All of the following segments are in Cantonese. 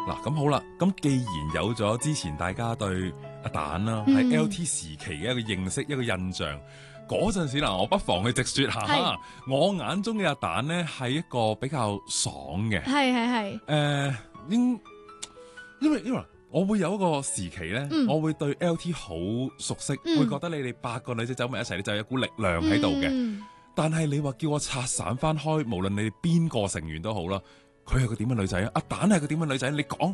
嗱，咁好啦，咁既然有咗之前大家對阿蛋啦喺 LT 時期嘅一個認識、一個印象，嗰陣時嗱，我不妨去直說下，我眼中嘅阿蛋咧係一個比較爽嘅， 係因為我會有一個時期咧，我會對 LT 好熟悉，會覺得你哋8個女仔走埋一齊，你就有一股力量喺度嘅。但係你話叫我拆散翻開，無論你哋邊個成員都好啦，佢係個點嘅女仔啊？阿蛋係個點嘅女仔？你講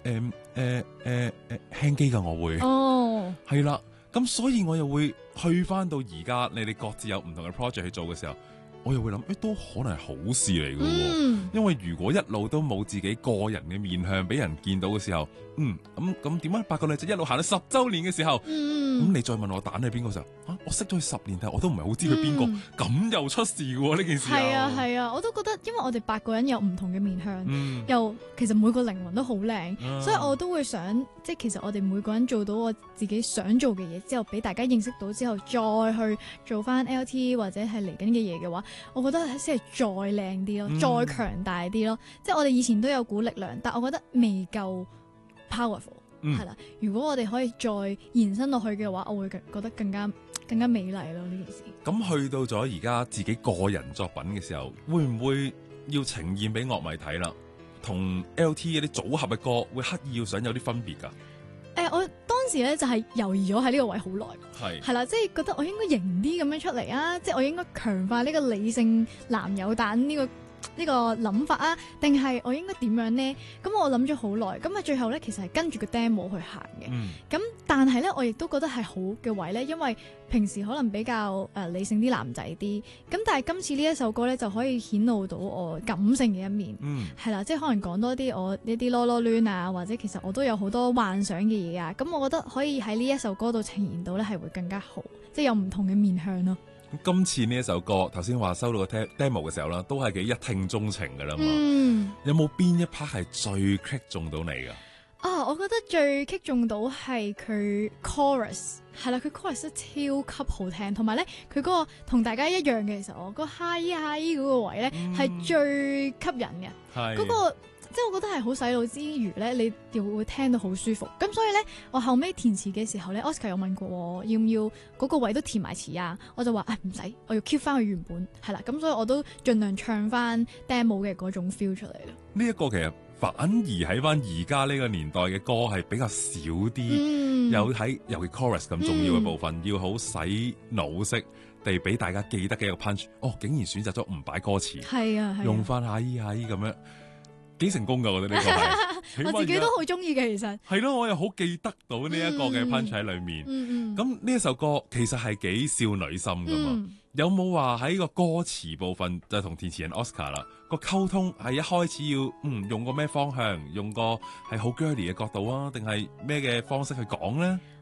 輕機噶，我會係啦。咁所以我又會去翻到而家，你哋各自有唔同嘅 project 去做嘅時候，我又會諗，都可能係好事嚟嘅。因為如果一路都冇自己個人嘅面向俾人見到嘅時候，咁點解8個女仔一路行到10週年嘅時候，咁你再問我蛋係邊個時候，我識咗佢10年，但係我都唔係好知佢邊個，咁又出事嘅呢件事。 係啊，我都覺得，因為我哋8個人有唔同嘅面向，又其實每個靈魂都好靚，所以我都會想，即係其實我哋每個人做到我自己想做嘅嘢之後，俾大家認識到之後，再去做翻 LT 或者係嚟緊嘅嘢嘅話，我覺得先係再靚啲咯，再強大啲咯。即係我哋以前都有股力量，但我覺得未夠 powerful。係啦，如果我哋可以再延伸落去嘅話，我會覺得更加美麗咯呢件事。 咁去到咗而家自己個人作品嘅時候，會唔會要呈現俾樂迷睇啦？同 LT 嗰啲組合嘅歌，會刻意要想有啲分別噶？ 我當時咧就係猶豫咗喺呢個位好耐，係啦，即係覺得我應該型啲咁樣出嚟啊，即係我應該強化呢個理性男友蛋呢個諗法啊，定係我應該點樣呢？咁我諗咗好耐，咁啊最後咧其實係跟住個 demo 去行嘅。咁但係咧我亦都覺得係好嘅位咧，因為平時可能比較理性啲男仔啲，咁但係今次呢一首歌咧就可以顯露到我感性嘅一面，係啦，即係可能講多啲我呢啲囉囉攣啊，或者其實我都有好多幻想嘅嘢啊，咁我覺得可以喺呢一首歌度呈現到咧係會更加好，即係有唔同嘅面向咯。 今次呢一首歌，頭先話收到個 demo 嘅時候啦，都係幾一聽鐘情噶啦嘛。有冇邊一 part 係最 click 中到你噶？ 我覺得最 click 中到係佢 chorus， 係啦，佢 chorus 都超級好聽，同埋咧佢嗰個同大家一樣嘅，其實我個 hi 嗰個位咧係最吸引嘅，嗰個。即係我覺得係好洗腦之餘咧，你又會聽到好舒服。咁所以咧，我後尾填詞嘅時候咧 ，Oscar 有問過我要唔要嗰個位都填埋詞啊？我就話唔使，我要 keep 翻佢原本係啦。咁所以我都盡量唱翻 demo 嘅嗰種 feel 出嚟咯。 呢一個其實反而喺翻而家呢個年代嘅歌係比較少啲，有喺尤其 chorus 咁重要嘅部分，要好洗腦式地俾大家記得嘅一個 punch。竟然選擇咗唔擺歌詞，係啊，用翻下依咁樣。幾成功噶，我覺得呢個係， 我自己都好中意嘅，其實係咯，我又好記得到呢一個嘅 punch 喺裏面。咁呢一首歌其實係幾少女心噶嘛？有冇話喺個歌詞部分就同填詞人 Oscar 啦個溝通係一開始要用個咩方向，用個係好 girly 嘅角度啊，定係咩嘅方式去講咧？